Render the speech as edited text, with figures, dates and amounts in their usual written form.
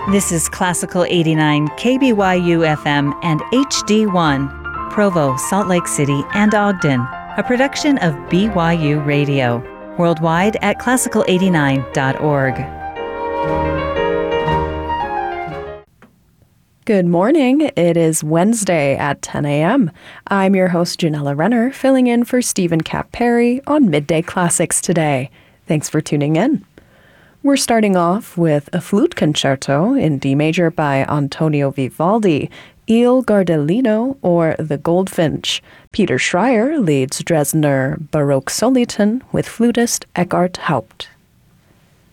This is Classical 89 KBYU FM and HD1, Provo, Salt Lake City, and Ogden, a production of BYU Radio, worldwide at classical89.org. Good morning. It is Wednesday at 10 a.m. I'm your host, Janella Renner, filling in for Stephen Cap Perry on Midday Classics today. Thanks for tuning in. We're starting off with a flute concerto in D major by Antonio Vivaldi, Il Gardellino, or The Goldfinch. Peter Schreier leads Dresdner Baroque Sonate with flutist Eckhard Haupt.